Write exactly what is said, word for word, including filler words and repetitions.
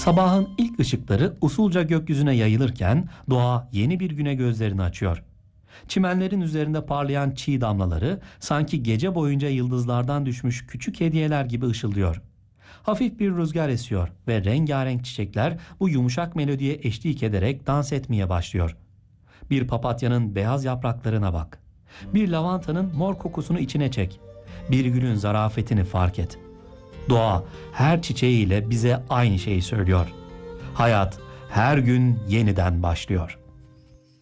Sabahın ilk ışıkları usulca gökyüzüne yayılırken doğa yeni bir güne gözlerini açıyor. Çimenlerin üzerinde parlayan çiğ damlaları sanki gece boyunca yıldızlardan düşmüş küçük hediyeler gibi ışıldıyor. Hafif bir rüzgar esiyor ve rengarenk çiçekler bu yumuşak melodiye eşlik ederek dans etmeye başlıyor. Bir papatyanın beyaz yapraklarına bak. Bir lavantanın mor kokusunu içine çek. Bir gülün zarafetini fark et. Doğa her çiçeğiyle bize aynı şeyi söylüyor. Hayat her gün yeniden başlıyor.